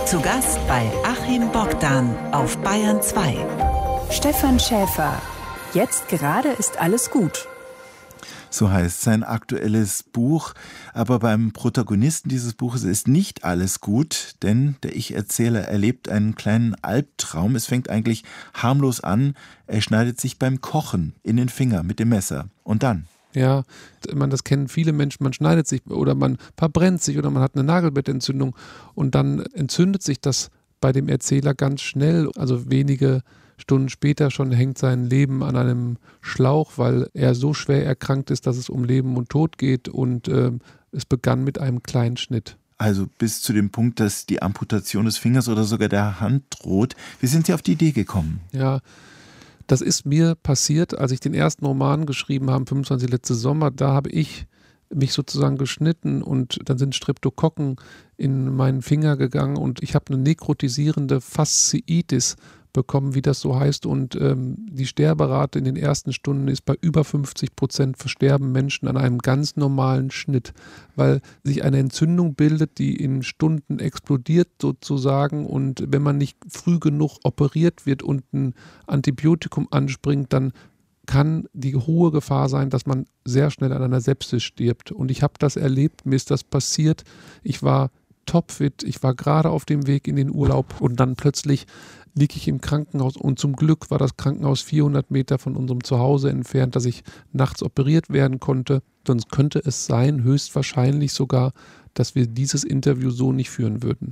Zu Gast bei Achim Bogdan auf Bayern 2. Stefan Schäfer. Jetzt gerade ist alles gut. So heißt sein aktuelles Buch. Aber beim Protagonisten dieses Buches ist nicht alles gut, denn der Ich-Erzähler erlebt einen kleinen Albtraum. Es fängt eigentlich harmlos an. Er schneidet sich beim Kochen in den Finger mit dem Messer. Und dann? Ja, das kennen viele Menschen, man schneidet sich oder man verbrennt sich oder man hat eine Nagelbettentzündung und dann entzündet sich das bei dem Erzähler ganz schnell, also wenige Stunden später schon hängt sein Leben an einem Schlauch, weil er so schwer erkrankt ist, dass es um Leben und Tod geht und es begann mit einem kleinen Schnitt. Also bis zu dem Punkt, dass die Amputation des Fingers oder sogar der Hand droht. Wie sind Sie auf die Idee gekommen? Ja, das ist mir passiert, als ich den ersten Roman geschrieben habe, 25 letzte Sommer. Da habe ich mich sozusagen geschnitten und dann sind Streptokokken in meinen Finger gegangen und ich habe eine nekrotisierende Fasziitis bekommen, wie das so heißt. Und die Sterberate in den ersten Stunden ist bei über 50%, versterben Menschen an einem ganz normalen Schnitt, weil sich eine Entzündung bildet, die in Stunden explodiert sozusagen. Und wenn man nicht früh genug operiert wird und ein Antibiotikum anspringt, dann kann die hohe Gefahr sein, dass man sehr schnell an einer Sepsis stirbt. Und ich habe das erlebt, mir ist das passiert. Ich war topfit, ich war gerade auf dem Weg in den Urlaub und dann plötzlich liege ich im Krankenhaus und zum Glück war das Krankenhaus 400 Meter von unserem Zuhause entfernt, dass ich nachts operiert werden konnte. Sonst könnte es sein, höchstwahrscheinlich sogar, dass wir dieses Interview so nicht führen würden.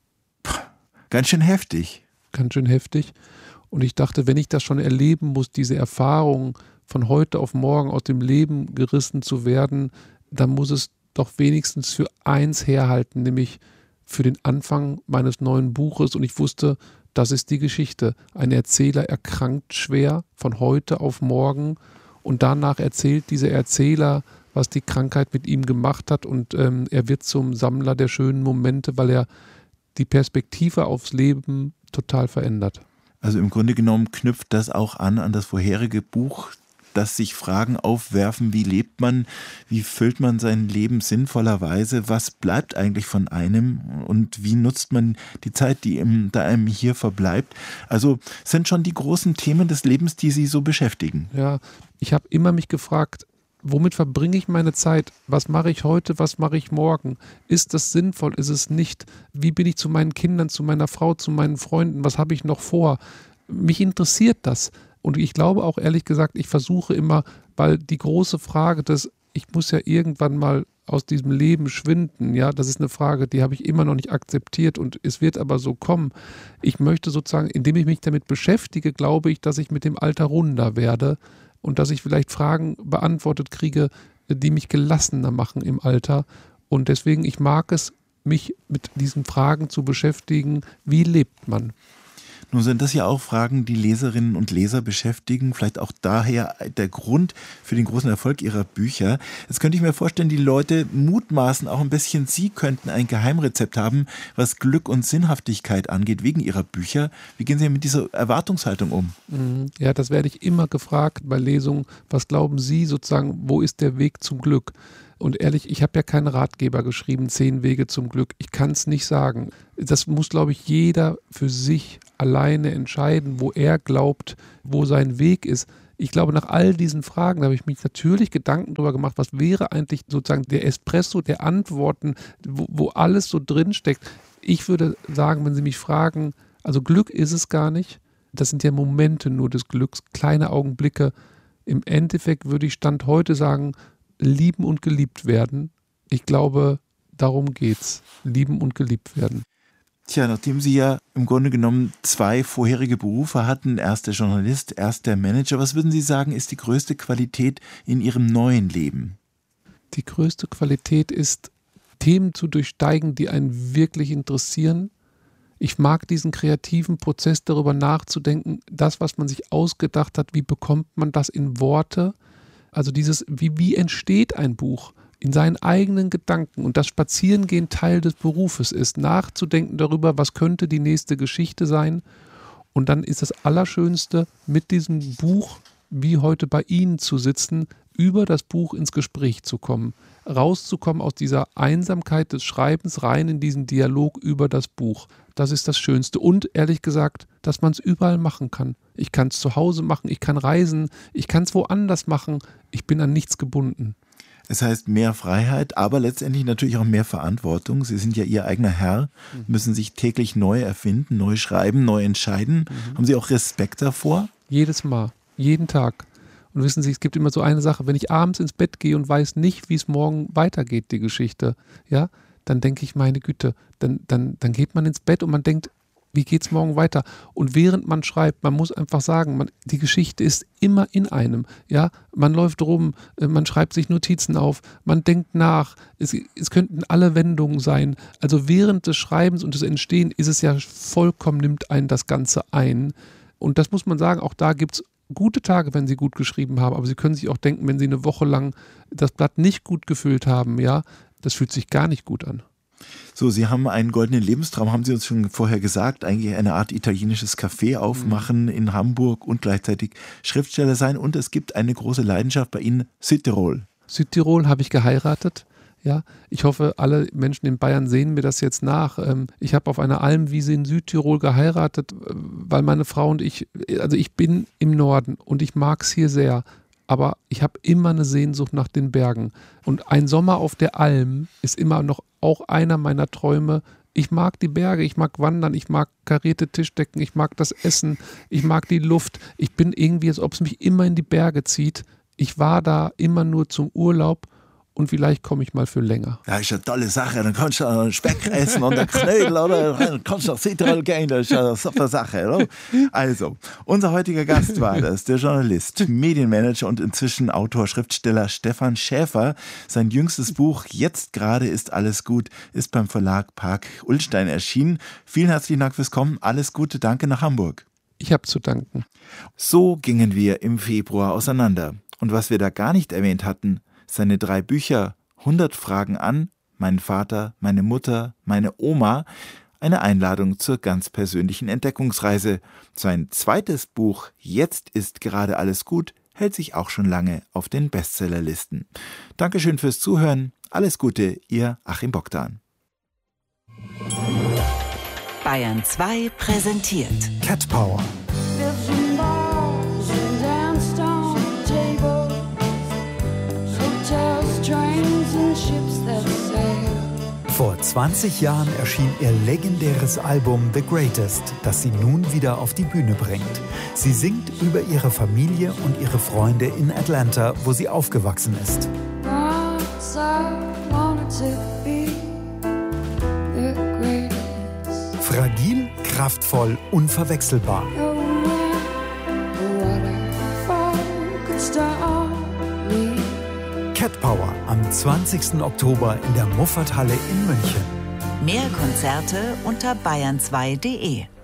Ganz schön heftig. Ganz schön heftig. Und ich dachte, wenn ich das schon erleben muss, diese Erfahrung von heute auf morgen aus dem Leben gerissen zu werden, dann muss es doch wenigstens für eins herhalten, nämlich für den Anfang meines neuen Buches. Und ich wusste, das ist die Geschichte. Ein Erzähler erkrankt schwer von heute auf morgen und danach erzählt dieser Erzähler, was die Krankheit mit ihm gemacht hat und er wird zum Sammler der schönen Momente, weil er die Perspektive aufs Leben total verändert. Also im Grunde genommen knüpft das auch an das vorherige Buch, dass sich Fragen aufwerfen, wie lebt man, wie füllt man sein Leben sinnvollerweise, was bleibt eigentlich von einem und wie nutzt man die Zeit, die einem hier verbleibt. Also sind schon die großen Themen des Lebens, die Sie so beschäftigen. Ja, ich habe immer mich gefragt, womit verbringe ich meine Zeit? Was mache ich heute? Was mache ich morgen? Ist das sinnvoll? Ist es nicht? Wie bin ich zu meinen Kindern, zu meiner Frau, zu meinen Freunden? Was habe ich noch vor? Mich interessiert das. Und ich glaube auch ehrlich gesagt, ich versuche immer, weil die große Frage des, ich muss ja irgendwann mal aus diesem Leben schwinden, ja, das ist eine Frage, die habe ich immer noch nicht akzeptiert und es wird aber so kommen. Ich möchte sozusagen, indem ich mich damit beschäftige, glaube ich, dass ich mit dem Alter runder werde und dass ich vielleicht Fragen beantwortet kriege, die mich gelassener machen im Alter. Und deswegen, ich mag es, mich mit diesen Fragen zu beschäftigen, wie lebt man? Nun sind das ja auch Fragen, die Leserinnen und Leser beschäftigen, vielleicht auch daher der Grund für den großen Erfolg Ihrer Bücher. Jetzt könnte ich mir vorstellen, die Leute mutmaßen auch ein bisschen, Sie könnten ein Geheimrezept haben, was Glück und Sinnhaftigkeit angeht, wegen Ihrer Bücher. Wie gehen Sie mit dieser Erwartungshaltung um? Ja, das werde ich immer gefragt bei Lesungen. Was glauben Sie sozusagen, wo ist der Weg zum Glück? Und ehrlich, ich habe ja keinen Ratgeber geschrieben, 10 Wege zum Glück. Ich kann es nicht sagen. Das muss, glaube ich, jeder für sich alleine entscheiden, wo er glaubt, wo sein Weg ist. Ich glaube, nach all diesen Fragen habe ich mich natürlich Gedanken darüber gemacht, was wäre eigentlich sozusagen der Espresso der Antworten, wo alles so drinsteckt. Ich würde sagen, wenn Sie mich fragen, also Glück ist es gar nicht. Das sind ja Momente nur des Glücks, kleine Augenblicke. Im Endeffekt würde ich Stand heute sagen, lieben und geliebt werden. Ich glaube, darum geht's. Lieben und geliebt werden. Tja, nachdem Sie ja im Grunde genommen 2 vorherige Berufe hatten, erst der Journalist, erst der Manager, was würden Sie sagen, ist die größte Qualität in Ihrem neuen Leben? Die größte Qualität ist, Themen zu durchsteigen, die einen wirklich interessieren. Ich mag diesen kreativen Prozess, darüber nachzudenken, das, was man sich ausgedacht hat, wie bekommt man das in Worte? Also dieses, wie entsteht ein Buch in seinen eigenen Gedanken und das Spazierengehen Teil des Berufes ist, nachzudenken darüber, was könnte die nächste Geschichte sein. Und dann ist das Allerschönste, mit diesem Buch wie heute bei Ihnen zu sitzen, über das Buch ins Gespräch zu kommen, rauszukommen aus dieser Einsamkeit des Schreibens rein in diesen Dialog über das Buch. Das ist das Schönste. Und ehrlich gesagt, dass man es überall machen kann. Ich kann es zu Hause machen, ich kann reisen, ich kann es woanders machen. Ich bin an nichts gebunden. Es heißt mehr Freiheit, aber letztendlich natürlich auch mehr Verantwortung. Sie sind ja Ihr eigener Herr, müssen sich täglich neu erfinden, neu schreiben, neu entscheiden. Haben Sie auch Respekt davor? Jedes Mal, jeden Tag. Und wissen Sie, es gibt immer so eine Sache, wenn ich abends ins Bett gehe und weiß nicht, wie es morgen weitergeht, die Geschichte, ja, dann denke ich, meine Güte, dann geht man ins Bett und man denkt, wie geht es morgen weiter? Und während man schreibt, man muss einfach sagen, die Geschichte ist immer in einem. Ja? Man läuft rum, man schreibt sich Notizen auf, man denkt nach. Es könnten alle Wendungen sein. Also während des Schreibens und des Entstehens ist es ja vollkommen, nimmt einen das Ganze ein. Und das muss man sagen, auch da gibt es gute Tage, wenn Sie gut geschrieben haben. Aber Sie können sich auch denken, wenn Sie eine Woche lang das Blatt nicht gut gefüllt haben, ja, das fühlt sich gar nicht gut an. So, Sie haben einen goldenen Lebenstraum, haben Sie uns schon vorher gesagt, eigentlich eine Art italienisches Café aufmachen in Hamburg und gleichzeitig Schriftsteller sein. Und es gibt eine große Leidenschaft bei Ihnen, Südtirol. Südtirol habe ich geheiratet. Ja, ich hoffe, alle Menschen in Bayern sehen mir das jetzt nach. Ich habe auf einer Almwiese in Südtirol geheiratet, weil meine Frau und ich bin im Norden und ich mag es hier sehr. Aber ich habe immer eine Sehnsucht nach den Bergen. Und ein Sommer auf der Alm ist immer noch auch einer meiner Träume. Ich mag die Berge, ich mag wandern, ich mag karierte Tischdecken, ich mag das Essen, ich mag die Luft. Ich bin irgendwie, als ob es mich immer in die Berge zieht. Ich war da immer nur zum Urlaub. Und vielleicht komme ich mal für länger. Ja, ist eine tolle Sache. Dann kannst du einen Speck essen und einen Knödel, oder? Dann kannst du nach Südtirol gehen. Das ist eine super Sache, oder? Also, unser heutiger Gast war das, der Journalist, Medienmanager und inzwischen Autor, Schriftsteller Stefan Schäfer. Sein jüngstes Buch Jetzt gerade ist alles gut ist beim Verlag Park Ullstein erschienen. Vielen herzlichen Dank fürs Kommen. Alles Gute, danke nach Hamburg. Ich habe zu danken. So gingen wir im Februar auseinander. Und was wir da gar nicht erwähnt hatten, seine 3 Bücher, 100 Fragen an, meinen Vater, meine Mutter, meine Oma, eine Einladung zur ganz persönlichen Entdeckungsreise. Sein zweites Buch, Jetzt ist gerade alles gut, hält sich auch schon lange auf den Bestsellerlisten. Dankeschön fürs Zuhören, alles Gute, Ihr Achim Bogdan. Bayern 2 präsentiert Cat Power. Vor 20 Jahren erschien ihr legendäres Album The Greatest, das sie nun wieder auf die Bühne bringt. Sie singt über ihre Familie und ihre Freunde in Atlanta, wo sie aufgewachsen ist. Fragil, kraftvoll, unverwechselbar. Cat Power am 20. Oktober in der Muffathalle in München. Mehr Konzerte unter bayern2.de.